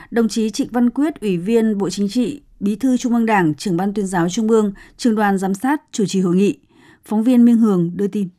Đồng chí Trịnh Văn Quyết, Ủy viên Bộ Chính trị, Bí thư Trung ương Đảng, Trưởng ban Tuyên giáo Trung ương, Trưởng đoàn giám sát chủ trì hội nghị. Phóng viên Minh Hường đưa tin.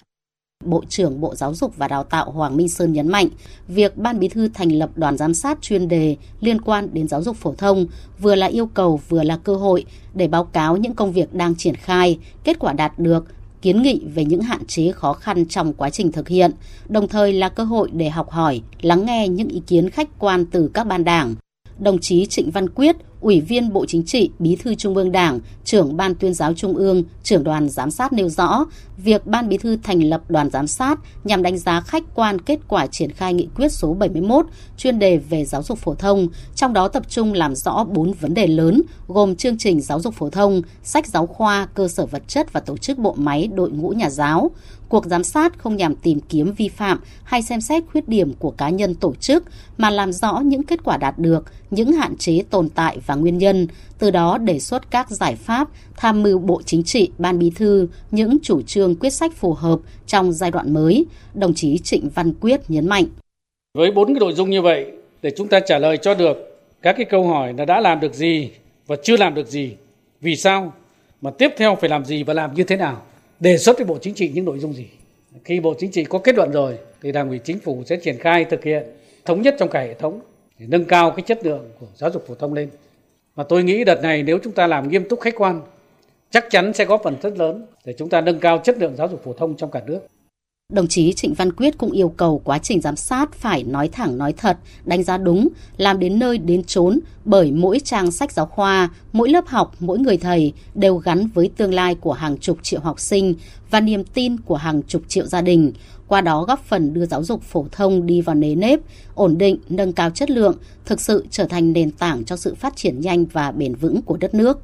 Bộ trưởng Bộ Giáo dục và Đào tạo Hoàng Minh Sơn nhấn mạnh, việc Ban Bí thư thành lập đoàn giám sát chuyên đề liên quan đến giáo dục phổ thông vừa là yêu cầu vừa là cơ hội để báo cáo những công việc đang triển khai, kết quả đạt được, kiến nghị về những hạn chế khó khăn trong quá trình thực hiện, đồng thời là cơ hội để học hỏi, lắng nghe những ý kiến khách quan từ các ban đảng. Đồng chí Trịnh Văn Quyết, Ủy viên Bộ Chính trị, Bí thư Trung ương Đảng, Trưởng ban Tuyên giáo Trung ương, Trưởng đoàn giám sát nêu rõ, việc Ban Bí thư thành lập đoàn giám sát nhằm đánh giá khách quan kết quả triển khai nghị quyết số 71 chuyên đề về giáo dục phổ thông, trong đó tập trung làm rõ 4 vấn đề lớn gồm chương trình giáo dục phổ thông, sách giáo khoa, cơ sở vật chất và tổ chức bộ máy đội ngũ nhà giáo. Cuộc giám sát không nhằm tìm kiếm vi phạm hay xem xét khuyết điểm của cá nhân tổ chức, mà làm rõ những kết quả đạt được, những hạn chế tồn tại và nguyên nhân, từ đó đề xuất các giải pháp, tham mưu Bộ Chính trị, Ban Bí thư những chủ trương quyết sách phù hợp trong giai đoạn mới, đồng chí Trịnh Văn Quyết nhấn mạnh. Với 4 cái nội dung như vậy, để chúng ta trả lời cho được các cái câu hỏi là đã làm được gì và chưa làm được gì, vì sao, mà tiếp theo phải làm gì và làm như thế nào, đề xuất với Bộ Chính trị những nội dung gì. Khi Bộ Chính trị có kết luận rồi thì Đảng ủy Chính phủ sẽ triển khai thực hiện thống nhất trong cả hệ thống để nâng cao cái chất lượng của giáo dục phổ thông lên. Và tôi nghĩ đợt này nếu chúng ta làm nghiêm túc khách quan, chắc chắn sẽ góp phần rất lớn để chúng ta nâng cao chất lượng giáo dục phổ thông trong cả nước. Đồng chí Trịnh Văn Quyết cũng yêu cầu quá trình giám sát phải nói thẳng nói thật, đánh giá đúng, làm đến nơi đến chốn, bởi mỗi trang sách giáo khoa, mỗi lớp học, mỗi người thầy đều gắn với tương lai của hàng chục triệu học sinh và niềm tin của hàng chục triệu gia đình. Qua đó góp phần đưa giáo dục phổ thông đi vào nề nếp, ổn định, nâng cao chất lượng, thực sự trở thành nền tảng cho sự phát triển nhanh và bền vững của đất nước.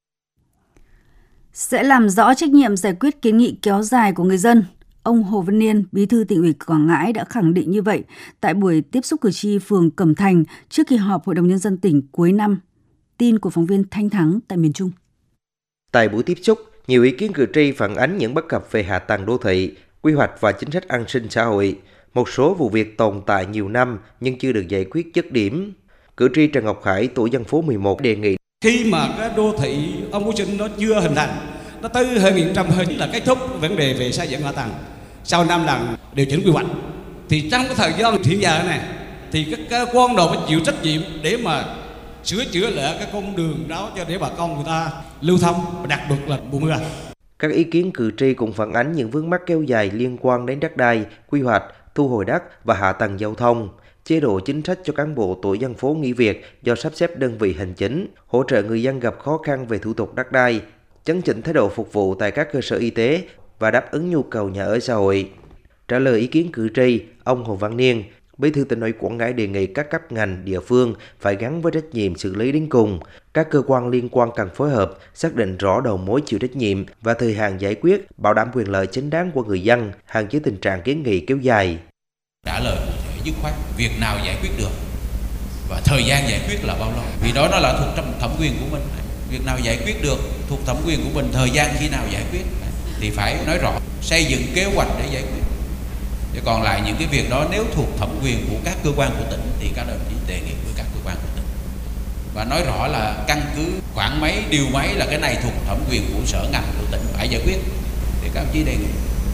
Sẽ làm rõ trách nhiệm giải quyết kiến nghị kéo dài của người dân. Ông Hồ Văn Niên, Bí thư Tỉnh ủy Quảng Ngãi đã khẳng định như vậy tại buổi tiếp xúc cử tri phường Cẩm Thành trước kỳ họp Hội đồng Nhân dân tỉnh cuối năm. Tin của phóng viên Thanh Thắng tại miền Trung. Tại buổi tiếp xúc, nhiều ý kiến cử tri phản ánh những bất cập về hạ tầng đô thị, quy hoạch và chính sách an sinh xã hội. Một số vụ việc tồn tại nhiều năm nhưng chưa được giải quyết dứt điểm. Cử tri Trần Ngọc Khải, tổ dân phố 11 đề nghị khi mà cái đô thị Ông Phú Sinh nó chưa hình thành, nó tới 2020 là kết thúc vấn đề về xây dựng hạ tầng. Sau 5 lần điều chỉnh quy hoạch thì trong cái thời gian hiện giờ này thì các cơ quan nào phải chịu trách nhiệm để mà sửa chữa lại cái con đường đó cho để bà con người ta lưu thông, đặc biệt là mùa mưa. Các ý kiến cử tri cũng phản ánh những vướng mắc kéo dài liên quan đến đất đai, quy hoạch, thu hồi đất và hạ tầng giao thông, chế độ chính sách cho cán bộ tổ dân phố nghỉ việc do sắp xếp đơn vị hành chính, hỗ trợ người dân gặp khó khăn về thủ tục đất đai, chấn chỉnh thái độ phục vụ tại các cơ sở y tế và đáp ứng nhu cầu nhà ở xã hội. Trả lời ý kiến cử tri, ông Hồ Văn Niên, Bí thư Tỉnh ủy Quảng Ngãi đề nghị các cấp ngành địa phương phải gắn với trách nhiệm xử lý đến cùng. Các cơ quan liên quan cần phối hợp, xác định rõ đầu mối chịu trách nhiệm và thời hạn giải quyết, bảo đảm quyền lợi chính đáng của người dân, hạn chế tình trạng kiến nghị kéo dài. Trả lời cụ thể dứt khoát, việc nào giải quyết được và thời gian giải quyết là bao lâu. Vì đó nó là thuộc thẩm quyền của mình. Việc nào giải quyết được thuộc thẩm quyền của mình, thời gian khi nào giải quyết thì phải nói rõ, xây dựng kế hoạch để giải quyết. Chứ còn lại những cái việc đó nếu thuộc thẩm quyền của các cơ quan của tỉnh thì các đồng chí đề nghị với các cơ quan của tỉnh và nói rõ là căn cứ khoảng mấy, điều mấy là cái này thuộc thẩm quyền của sở ngành của tỉnh phải giải quyết thì các đồng chí đề nghị.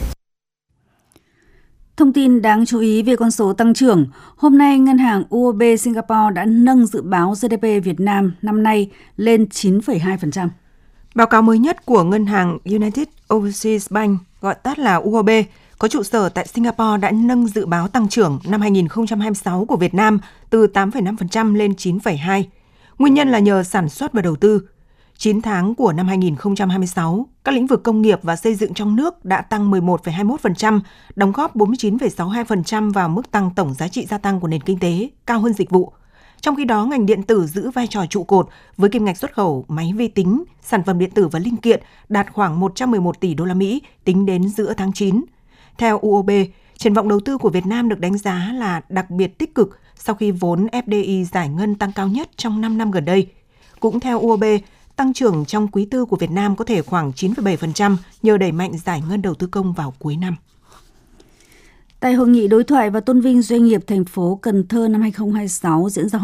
Thông tin đáng chú ý về con số tăng trưởng. Hôm nay, ngân hàng UOB Singapore đã nâng dự báo GDP Việt Nam năm nay lên 9,2%. Báo cáo mới nhất của ngân hàng United Overseas Bank, gọi tắt là UOB, có trụ sở tại Singapore đã nâng dự báo tăng trưởng năm 2026 của Việt Nam từ 8,5% lên 9,2%. Nguyên nhân là nhờ sản xuất và đầu tư. 9 tháng của năm 2026, các lĩnh vực công nghiệp và xây dựng trong nước đã tăng 11,21%, đóng góp 49,62% vào mức tăng tổng giá trị gia tăng của nền kinh tế, cao hơn dịch vụ. Trong khi đó, ngành điện tử giữ vai trò trụ cột với kim ngạch xuất khẩu máy vi tính, sản phẩm điện tử và linh kiện đạt khoảng 111 tỷ đô la Mỹ tính đến giữa tháng 9. Theo UOB, triển vọng đầu tư của Việt Nam được đánh giá là đặc biệt tích cực sau khi vốn FDI giải ngân tăng cao nhất trong 5 năm gần đây. Cũng theo UOB, tăng trưởng trong quý tư của Việt Nam có thể khoảng 9,7% nhờ đẩy mạnh giải ngân đầu tư công vào cuối năm. Tại hội nghị đối thoại và tôn vinh doanh nghiệp thành phố Cần Thơ năm 2026 diễn ra